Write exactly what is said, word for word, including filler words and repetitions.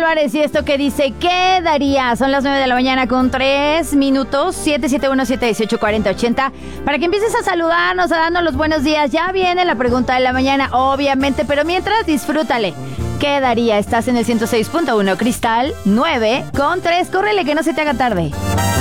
Álvarez y esto que dice, ¿qué daría? Son las nueve de la mañana con tres minutos, siete siete uno siete uno ocho cuatro cero ochenta, para que empieces a saludarnos, a darnos los buenos días. Ya viene la pregunta de la mañana, obviamente, pero mientras disfrútale. ¿Qué daría? Estás en el ciento seis punto uno, Cristal nueve con tres. Córrele, que no se te haga tarde.